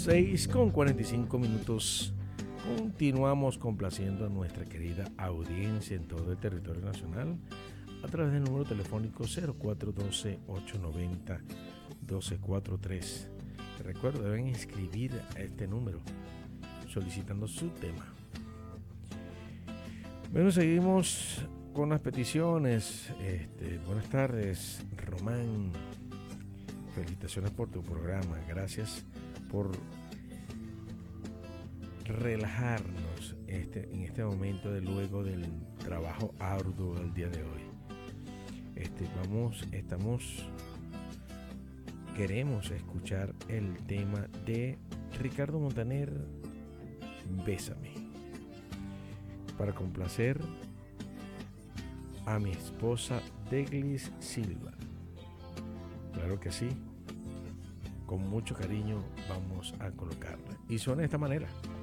6:45. Continuamos complaciendo a nuestra querida audiencia en todo el territorio nacional a través del número telefónico 0412-890-1243. Recuerdo, deben escribir a este número solicitando su tema. Bueno, seguimos con las peticiones. Buenas tardes, Román. Felicitaciones por tu programa. Gracias por relajarnos en este momento de luego del trabajo arduo del día de hoy. Queremos escuchar el tema de Ricardo Montaner, Bésame, para complacer a mi esposa Deglis Silva. Claro que sí, con mucho cariño vamos a colocarla. Y suena de esta manera.